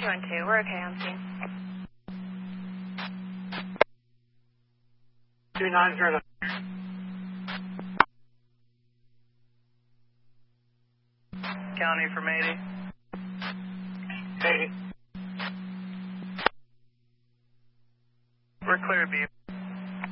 212, we're okay on scene. 290. County from 80. 80. We're clear, Beef.